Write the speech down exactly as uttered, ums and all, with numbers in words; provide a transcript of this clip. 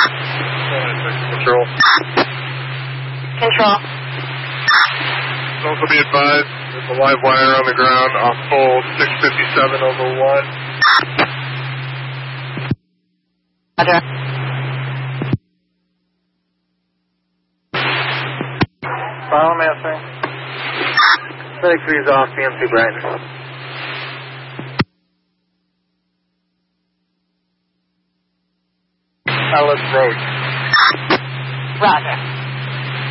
Control. Control. Also be advised, there's a live wire on the ground off pole six fifty-seven over one. Roger. Follow me, sir. thirty-three is off, B M C brightness. Alice Road. Roger.